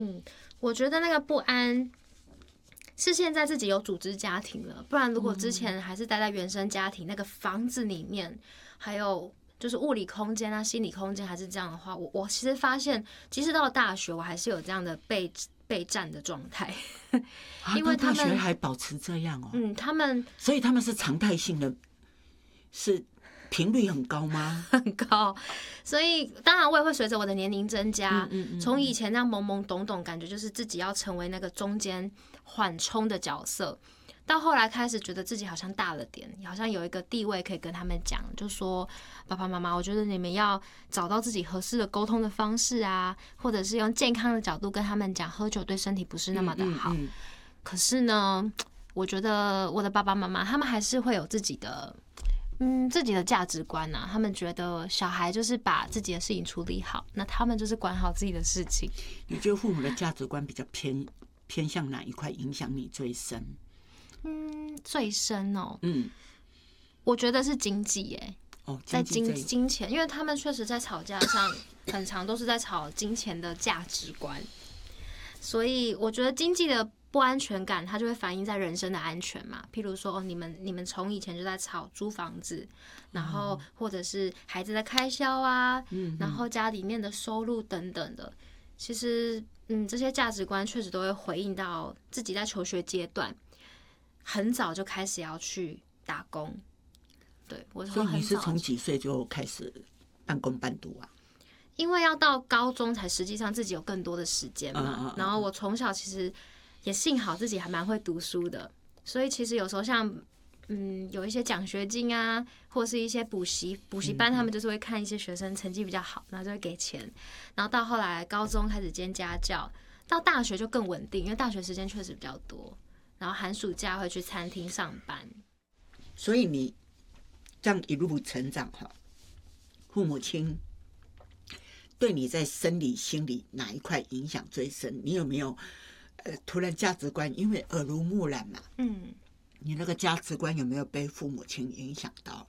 我觉得那个不安是现在自己有组织家庭了，不然如果之前还是待在原生家庭那个房子里面，还有就是物理空间啊、心理空间还是这样的话，我其实发现，即使到了大学，我还是有这样的备战的状态，因为他们大学还保持这样哦。 所以他们是常态性的，是频率很高吗？ 很高，所以当然我也会随着我的年龄增加，从以前那样懵懵懂懂，感觉就是自己要成为那个中间缓冲的角色，到后来开始觉得自己好像大了点，好像有一个地位可以跟他们讲，就说爸爸妈妈，我觉得你们要找到自己合适的沟通的方式啊，或者是用健康的角度跟他们讲，喝酒对身体不是那么的好。可是呢，我觉得我的爸爸妈妈他们还是会有自己的价值观啊，他们觉得小孩就是把自己的事情处理好，那他们就是管好自己的事情。 你觉得父母的价值观比较偏向哪一块影响你最深？ 最深哦，我觉得是经济耶。在金钱，因为他们确实在吵架上很常都是在吵金钱的价值观，所以我觉得经济的不安全感，它就会反映在人生的安全嘛。譬如说，你们从以前就在吵租房子，然后或者是孩子的开销啊，然后家里面的收入等等的。其实，这些价值观确实都会回应到自己在求学阶段，很早就开始要去打工。对， 所以你是从几岁就开始半工半读啊？ 因为要到高中才实际上自己有更多的时间嘛。然后我从小其实也幸好自己还蛮会读书的，所以其实有时候像有一些奖学金啊，或是一些补习班，他们就是会看一些学生成绩比较好，然后就会给钱。然后到后来高中开始兼家教，到大学就更稳定，因为大学时间确实比较多，然后寒暑假会去餐厅上班。 所以你这样一路成长哈，父母亲对你在生理心理哪一块影响最深？你有没有突然价值观因为耳濡目染嘛？你那个价值观有没有被父母亲影响到？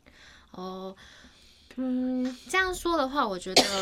这样说的话，我觉得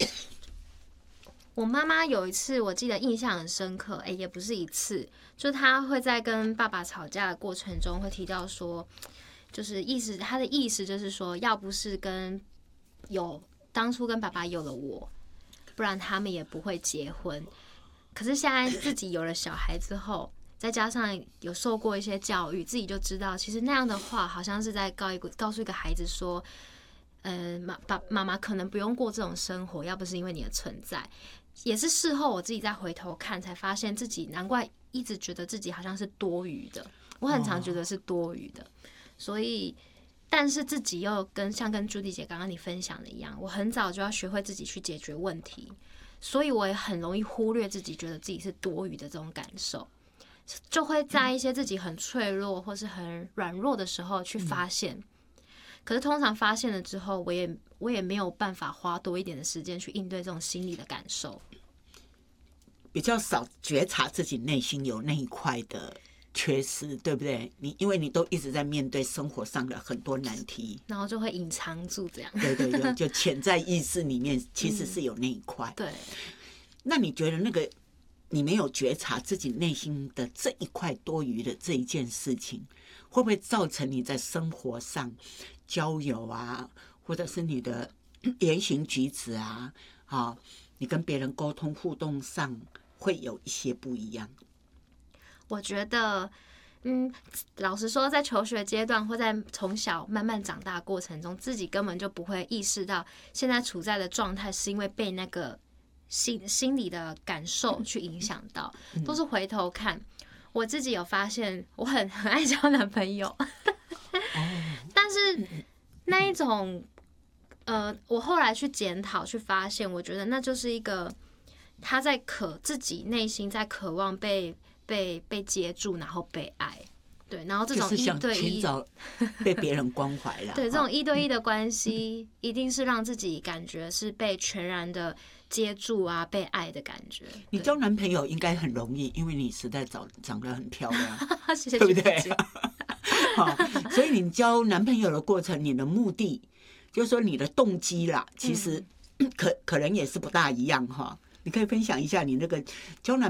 我妈妈有一次我记得印象很深刻，也不是一次，就她会在跟爸爸吵架的过程中会提到说，就是她的意思就是说，要不是当初跟爸爸有了我，不然他们也不会结婚。可是现在自己有了小孩之后，再加上有受过一些教育，自己就知道，其实那样的话好像是在告诉一个孩子说，妈妈可能不用过这种生活，要不是因为你的存在。也是事后我自己再回头看，才发现自己难怪一直觉得自己好像是多余的。我很常觉得是多余的，所以。但是自己又像跟朱迪姐刚刚你分享的一样，我很早就要学会自己去解决问题，所以我也很容易忽略自己觉得自己是多余的这种感受，就会在一些自己很脆弱或是很软弱的时候去发现。可是通常发现了之后，我也没有办法花多一点的时间去应对这种心理的感受， 比较少觉察自己内心有那一块的缺失，对不对？因为你都一直在面对生活上的很多难题， 然后就会隐藏住这样。 对，就潜在意识里面其实是有那一块。 对。 那你觉得那个你没有觉察自己内心的这一块多余的这一件事情，会不会造成你在生活上交友啊，或者是你的言行举止啊，你跟别人沟通互动上会有一些不一样？ 我觉得，老实说，在求学阶段或在从小慢慢长大的过程中，自己根本就不会意识到现在处在的状态是因为被那个心理的感受去影响到，都是回头看。我自己有发现，我很爱交男朋友，但是那一种，我后来去检讨去发现，我觉得那就是一个他在自己内心在渴望被接住，然后被爱，对，然后这种一对一被别人关怀啦， 对，这种一对一的关系，一定是让自己感觉是被全然的接住啊，被爱的感觉。 你交男朋友应该很容易，因为你实在长得很漂亮， 谢谢， 对不对？所以你交男朋友的过程，你的目的就是说你的动机啦，其实可能也是不大一样哈。 你可以分享一下你那个交男